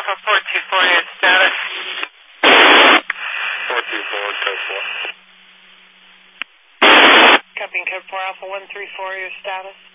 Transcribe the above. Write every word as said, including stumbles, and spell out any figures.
Alpha four two four, your status. four two four, code four. Copying code four, Alpha one three four, your status.